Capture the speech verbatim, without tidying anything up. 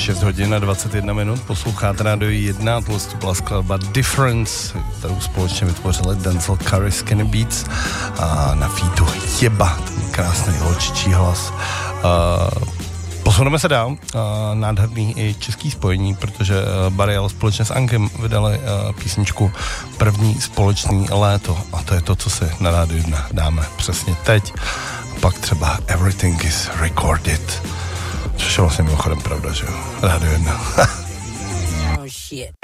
šest hodin a dvacet jedna minut, posloucháte Radio jedna, tohle to byla skladba Difference, kterou společně vytvořili Denzel Curry, Skinny Beats a na featu Jeba, ten krásný holčičí hlas. Uh, Posuneme se dál, uh, nádherný i český spojení, protože uh, Burial společně s Ankem vydali uh, písničku První společný léto a to je to, co si na Rádiu jedna dáme přesně teď. Pak třeba Everything is Recorded, což je vlastně mimochodem pravda, že jo? Rádio jedna. Oh shit.